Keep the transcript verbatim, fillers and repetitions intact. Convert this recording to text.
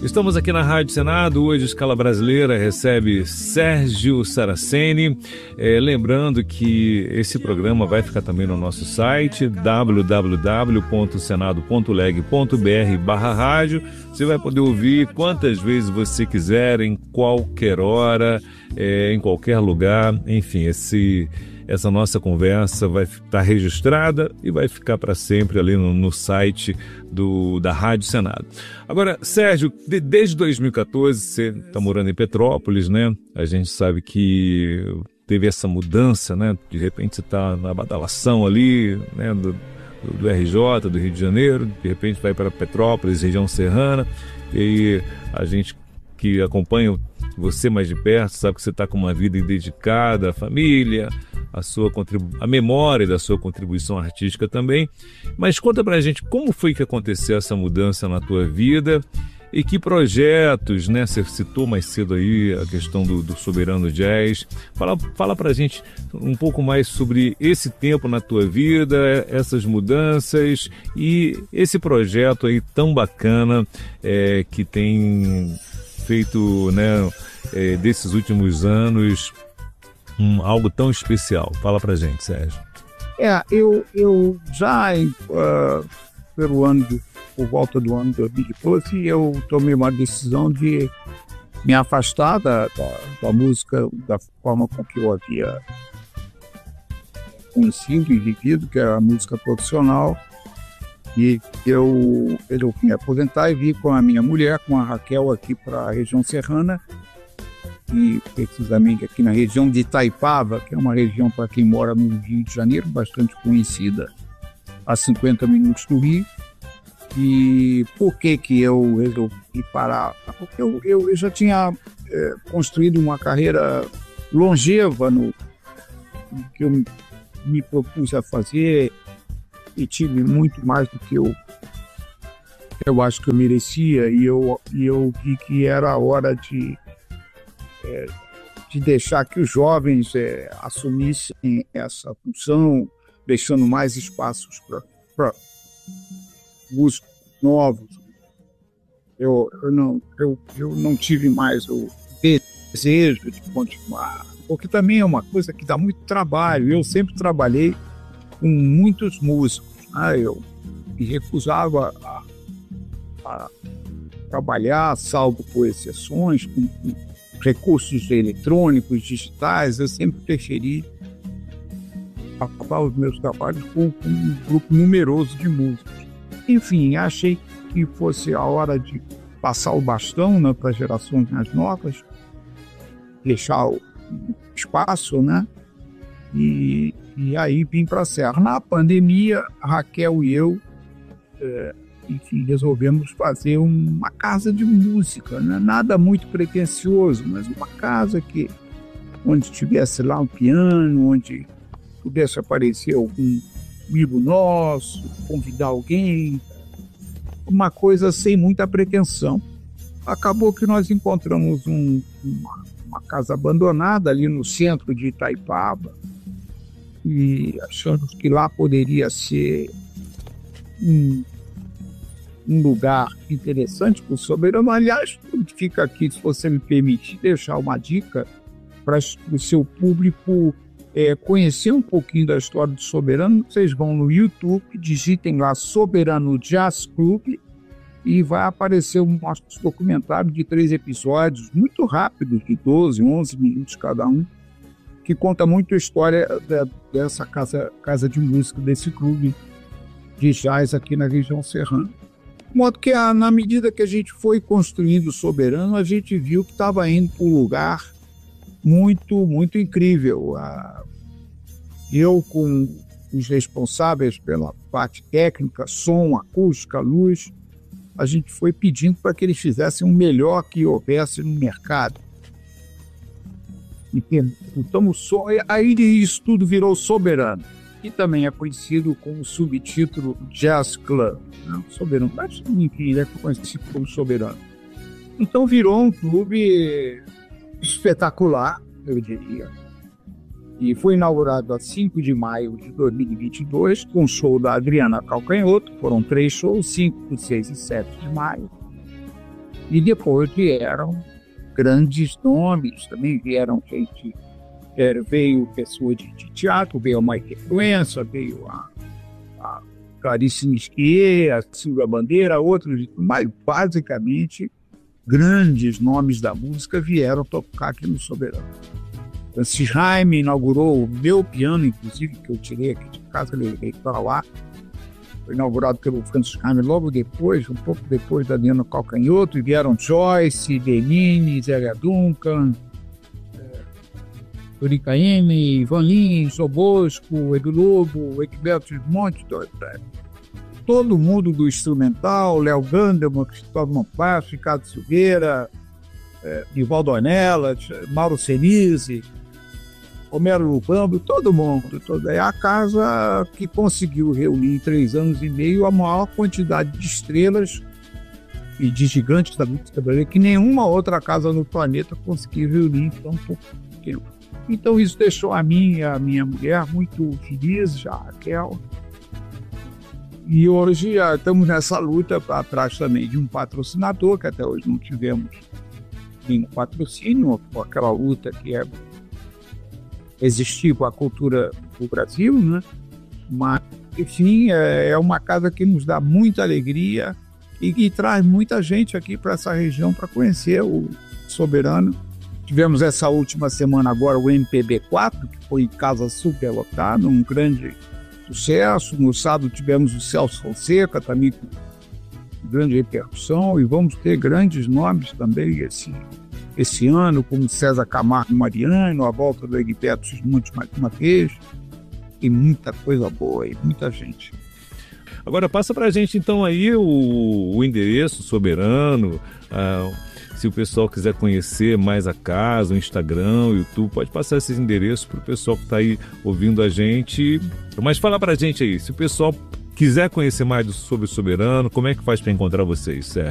Estamos aqui na Rádio Senado, hoje Escala Brasileira recebe Sérgio Saraceni, é, lembrando que esse programa vai ficar também no nosso site w w w ponto senado ponto leg ponto b r barra rádio. Você vai poder ouvir quantas vezes você quiser, em qualquer hora, é, em qualquer lugar, enfim, esse... Essa nossa conversa vai estar registrada e vai ficar para sempre ali no, no site do, da Rádio Senado. Agora, Sérgio, de, desde dois mil e quatorze você está morando em Petrópolis, né? A gente sabe que teve essa mudança, né? De repente você está na badalação ali, né? Do, do, do R J, do Rio de Janeiro, de repente vai para Petrópolis, região serrana, e a gente que acompanha você mais de perto sabe que você está com uma vida dedicada à família, a sua contribu- a memória da sua contribuição artística também. Mas conta pra gente como foi que aconteceu essa mudança na tua vida e que projetos, né? Você citou mais cedo aí a questão do, do Soberano Jazz. Fala, fala pra gente um pouco mais sobre esse tempo na tua vida, essas mudanças e esse projeto aí tão bacana é, que tem feito, né, é, desses últimos anos um, algo tão especial. Fala pra gente, Sérgio. É, eu, eu já uh, pelo ano de, por volta do ano de dois mil e doze, eu tomei uma decisão de me afastar da, da, da música da forma com que eu havia conhecido e vivido, que era a música profissional. E eu, eu me aposentar e vim com a minha mulher, com a Raquel, aqui para a região serrana, e precisamente aqui na região de Itaipava, que é uma região, para quem mora no Rio de Janeiro, bastante conhecida, a cinquenta minutos do Rio. E por que que eu resolvi parar? Porque eu, eu, eu já tinha é, construído uma carreira longeva no, no que eu me propus a fazer, e tive muito mais do que eu, eu acho que eu merecia, e eu, e eu vi que era a hora de, é, de deixar que os jovens é, assumissem essa função, deixando mais espaços para músicos novos. Eu, eu, não, eu, eu não tive mais o desejo de continuar, porque também é uma coisa que dá muito trabalho. Eu sempre trabalhei com muitos músicos, né? Eu me recusava a, a trabalhar, salvo por exceções, com, com recursos eletrônicos, digitais. Eu sempre preferi acabar os meus trabalhos com, com um grupo numeroso de músicos. Enfim, achei que fosse a hora de passar o bastão, né, para gerações mais novas, deixar o espaço, né? E E aí vim para a Serra. Na pandemia, a Raquel e eu, é, enfim, resolvemos fazer uma casa de música, né? Nada muito pretensioso, mas uma casa que, onde tivesse lá um piano, onde pudesse aparecer algum amigo nosso, convidar alguém, uma coisa sem muita pretensão. Acabou que nós encontramos um, uma, uma casa abandonada ali no centro de Itaipava, e achamos que lá poderia ser um, um lugar interessante para o Soberano. Aliás, fica aqui, se você me permitir, deixar uma dica para o seu público é, conhecer um pouquinho da história do Soberano. Vocês vão no YouTube, digitem lá Soberano Jazz Club e vai aparecer um nosso documentário de três episódios, muito rápidos, de doze, onze minutos cada um, que conta muito a história da, dessa casa, casa de música, desse clube de jazz aqui na região serrana. De modo que, a, na medida que a gente foi construindo o Soberano, a gente viu que estava indo para um lugar muito, muito incrível. A, eu, com os responsáveis pela parte técnica, som, acústica, luz, a gente foi pedindo para que eles fizessem o melhor que houvesse no mercado. Então, aí isso tudo virou Soberano, que também é conhecido com o subtítulo Jazz Club, né? Soberano, mas enfim, é conhecido como Soberano. Então virou um clube espetacular, eu diria, e foi inaugurado a cinco de maio de dois mil e vinte e dois, com o show da Adriana Calcanhoto. Foram três shows, cinco, seis e sete de maio. E depois vieram grandes nomes, também vieram gente, é, veio pessoa de, de teatro, veio a Maite Proença, veio a, a Clarice Nisquier, a Silvia Bandeira, outros, mas basicamente grandes nomes da música vieram tocar aqui no Soberano. Francis Jaime inaugurou o meu piano, inclusive, que eu tirei aqui de casa, levei para lá. Foi inaugurado pelo Francis Jaime logo depois, um pouco depois da Nina Calcanhoto, e vieram Joyce, Denine, Zélia Duncan, Turica M, Ivan Lins, Sobosco, Edu Lobo, Egberto Monte, todo mundo do instrumental, Léo Gandelman, Cristóvão Monpasso, Ricardo Silveira, é, Nivaldo Ornelas, Mauro Senise, Homero Lubambo, todo mundo. Todo, é a casa que conseguiu reunir em três anos e meio a maior quantidade de estrelas e de gigantes da música brasileira que nenhuma outra casa no planeta conseguiu reunir em tão pouco tempo. Então isso deixou a mim e a minha mulher muito felizes, a Raquel. E hoje já estamos nessa luta atrás também de um patrocinador, que até hoje não tivemos nenhum patrocínio, aquela luta que é existir com a cultura do Brasil, né? Mas, enfim, é, é uma casa que nos dá muita alegria e que traz muita gente aqui para essa região para conhecer o Soberano. Tivemos essa última semana agora o M P B quatro, que foi em casa superlotada, um grande sucesso. No sábado tivemos o Celso Fonseca, também com grande repercussão, e vamos ter grandes nomes também esse, esse ano, como César Camargo Mariano, a volta do Egberto Cismontes mais uma vez, e muita coisa boa, e muita gente. Agora passa pra gente então aí o, o endereço Soberano, ah, se o pessoal quiser conhecer mais a casa, o Instagram, o YouTube, pode passar esses endereços para o pessoal que está aí ouvindo a gente. Mas fala para a gente aí, se o pessoal quiser conhecer mais sobre o Soberano, como é que faz para encontrar vocês, Sérgio?